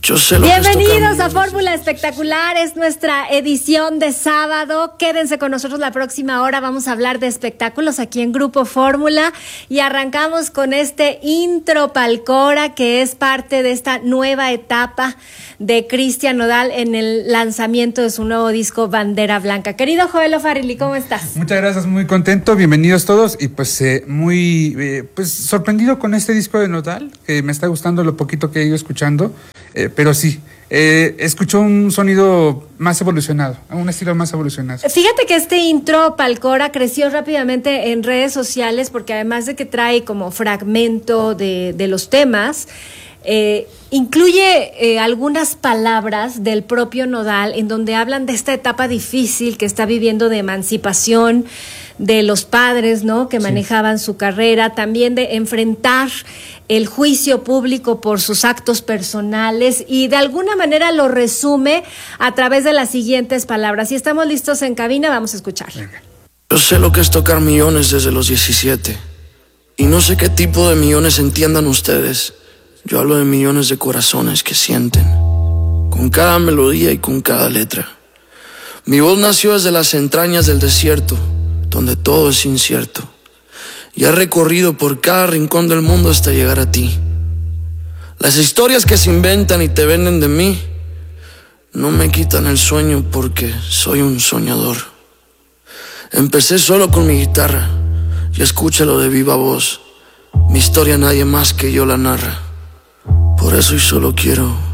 Yo sé lo Bienvenidos a Fórmula Espectacular, es nuestra edición de sábado. Quédense con nosotros la próxima hora, vamos a hablar de espectáculos aquí en Grupo Fórmula y arrancamos con este intro Palcora que es parte de esta nueva etapa de Cristian Nodal en el lanzamiento de su nuevo disco Bandera Blanca. Querido Joel O'Farrill, ¿cómo estás? Muchas gracias, muy contento, bienvenidos todos y pues muy sorprendido con este disco de Nodal, que me está gustando lo poquito que he ido escuchando. Pero sí, escuchó un sonido más evolucionado, un estilo más evolucionado. Fíjate que este intro Palcora creció rápidamente en redes sociales porque además de que trae como fragmento de los temas, incluye algunas palabras del propio Nodal en donde hablan de esta etapa difícil que está viviendo de emancipación de los padres, ¿no? Que manejaban su carrera, también de enfrentar el juicio público por sus actos personales y de alguna manera lo resume a través de las siguientes palabras. Si estamos listos en cabina, vamos a escuchar. Venga. Yo sé lo que es tocar millones desde los 17 y no sé qué tipo de millones entiendan ustedes. Yo hablo de millones de corazones que sienten con cada melodía y con cada letra. Mi voz nació desde las entrañas del desierto, donde todo es incierto, y he recorrido por cada rincón del mundo hasta llegar a ti. Las historias que se inventan y te venden de mí no me quitan el sueño porque soy un soñador. Empecé solo con mi guitarra y escúchalo de viva voz. Mi historia nadie más que yo la narra. Por eso y solo quiero